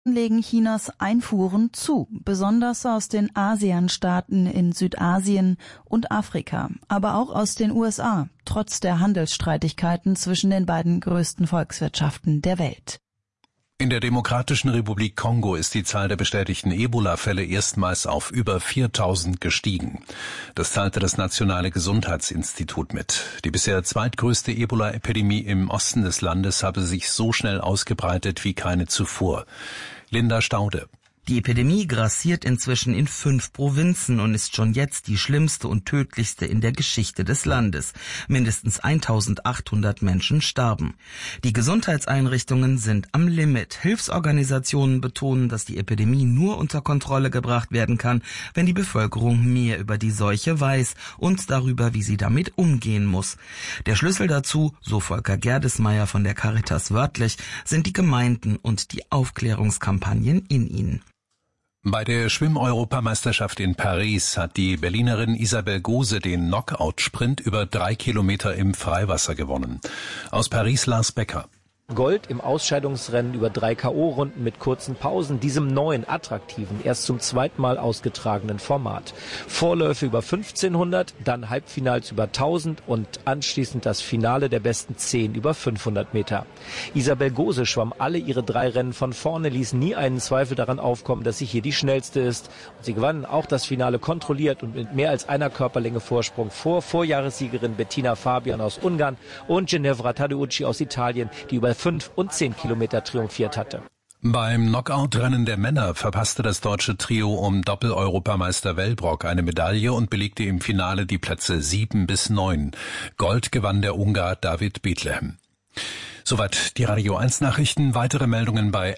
legen Chinas Einfuhren zu, besonders aus den ASEAN-Staaten in Südasien und Afrika, aber auch aus den USA, trotz der Handelsstreitigkeiten zwischen den beiden größten Volkswirtschaften der Welt. In der Demokratischen Republik Kongo ist die Zahl der bestätigten Ebola-Fälle erstmals auf über 4.000 gestiegen. Das teilte das Nationale Gesundheitsinstitut mit. Die bisher zweitgrößte Ebola-Epidemie im Osten des Landes habe sich so schnell ausgebreitet wie keine zuvor. Linda Staude. Die Epidemie grassiert inzwischen in 5 Provinzen und ist schon jetzt die schlimmste und tödlichste in der Geschichte des Landes. Mindestens 1800 Menschen starben. Die Gesundheitseinrichtungen sind am Limit. Hilfsorganisationen betonen, dass die Epidemie nur unter Kontrolle gebracht werden kann, wenn die Bevölkerung mehr über die Seuche weiß und darüber, wie sie damit umgehen muss. Der Schlüssel dazu, so Volker Gerdesmeyer von der Caritas wörtlich, sind die Gemeinden und die Aufklärungskampagnen in ihnen. Bei der Schwimm-Europameisterschaft in Paris hat die Berlinerin Isabel Gose den Knockout-Sprint über 3 Kilometer im Freiwasser gewonnen. Aus Paris Lars Becker. Gold im Ausscheidungsrennen über 3 K.O.-Runden mit kurzen Pausen, diesem neuen, attraktiven, erst zum zweiten Mal ausgetragenen Format. Vorläufe über 1500, dann Halbfinals über 1000 und anschließend das Finale der besten 10 über 500 Meter. Isabel Gose schwamm alle ihre 3 Rennen von vorne, ließ nie einen Zweifel daran aufkommen, dass sie hier die schnellste ist. Und sie gewann auch das Finale kontrolliert und mit mehr als einer Körperlänge Vorsprung vor Vorjahressiegerin Bettina Fabian aus Ungarn und Ginevra Tadeucci aus Italien, die über 5 und 10 Kilometer triumphiert hatte. Beim Knockout-Rennen der Männer verpasste das deutsche Trio um Doppel-Europameister Wellbrock eine Medaille und belegte im Finale die Plätze 7 bis 9. Gold gewann der Ungar David Bethlehem. Soweit die Radio 1 Nachrichten. Weitere Meldungen bei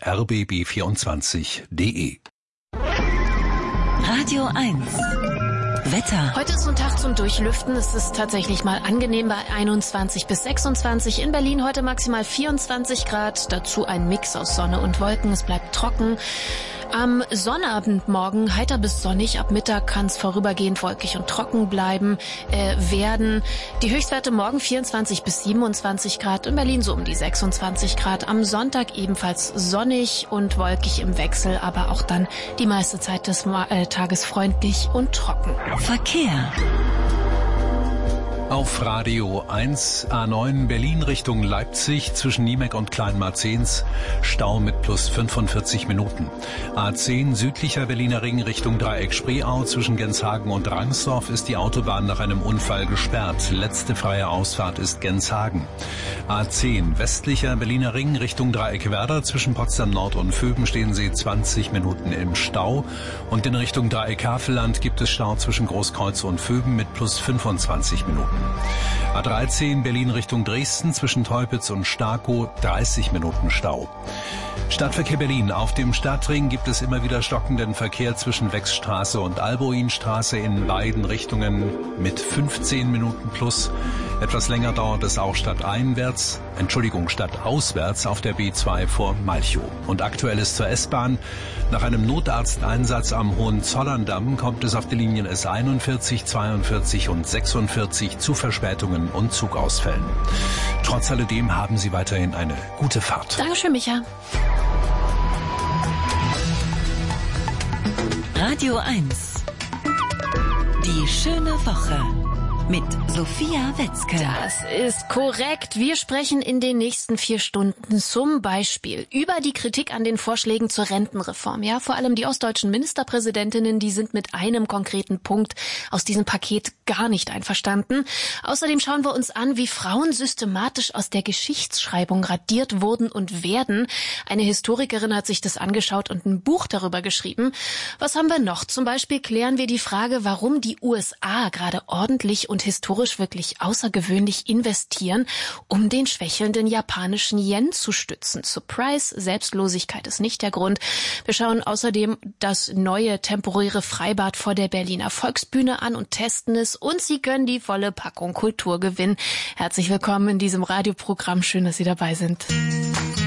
rbb24.de. Radio 1 Wetter. Heute ist so ein Tag zum Durchlüften. Es ist tatsächlich mal angenehm bei 21 bis 26. In Berlin heute maximal 24 Grad. Dazu ein Mix aus Sonne und Wolken. Es bleibt trocken. Am Sonnabend morgen heiter bis sonnig. Ab Mittag kann es vorübergehend wolkig und trocken bleiben werden. Die Höchstwerte morgen 24 bis 27 Grad. In Berlin so um die 26 Grad. Am Sonntag ebenfalls sonnig und wolkig im Wechsel. Aber auch dann die meiste Zeit des Tages freundlich und trocken. Verkehr. Auf Radio 1 A9 Berlin Richtung Leipzig zwischen Niemek und Kleinmarzens Stau mit plus 45 Minuten. A10 südlicher Berliner Ring Richtung Dreieck Spreeau zwischen Genshagen und Rangsdorf ist die Autobahn nach einem Unfall gesperrt. Letzte freie Ausfahrt ist Genshagen. A10 westlicher Berliner Ring Richtung Dreieck Werder zwischen Potsdam Nord und Vöben stehen Sie 20 Minuten im Stau. Und in Richtung Dreieck Havelland gibt es Stau zwischen Großkreuz und Vöben mit plus 25 Minuten. A13 Berlin Richtung Dresden zwischen Teupitz und Starkow 30 Minuten Stau. Stadtverkehr Berlin. Auf dem Stadtring gibt es immer wieder stockenden Verkehr zwischen Wechsstraße und Alboinstraße in beiden Richtungen mit 15 Minuten plus. Etwas länger dauert es auch stadtauswärts auf der B2 vor Malchow. Und aktuell ist zur S-Bahn. Nach einem Notarzteinsatz am Hohenzollerndamm kommt es auf die Linien S41, 42 und 46 zu Verspätungen und Zugausfällen. Trotz alledem haben Sie weiterhin eine gute Fahrt. Dankeschön, Micha. Radio 1. Die schöne Woche. Mit Sophia Wetzke. Das ist korrekt. Wir sprechen in den nächsten 4 Stunden zum Beispiel über die Kritik an den Vorschlägen zur Rentenreform. Ja, vor allem die ostdeutschen Ministerpräsidentinnen, die sind mit einem konkreten Punkt aus diesem Paket gar nicht einverstanden. Außerdem schauen wir uns an, wie Frauen systematisch aus der Geschichtsschreibung radiert wurden und werden. Eine Historikerin hat sich das angeschaut und ein Buch darüber geschrieben. Was haben wir noch? Zum Beispiel klären wir die Frage, warum die USA gerade ordentlich und historisch wirklich außergewöhnlich investieren, um den schwächelnden japanischen Yen zu stützen. Surprise, Selbstlosigkeit ist nicht der Grund. Wir schauen außerdem das neue temporäre Freibad vor der Berliner Volksbühne an und testen es. Und Sie können die volle Packung Kultur gewinnen. Herzlich willkommen in diesem Radioprogramm. Schön, dass Sie dabei sind.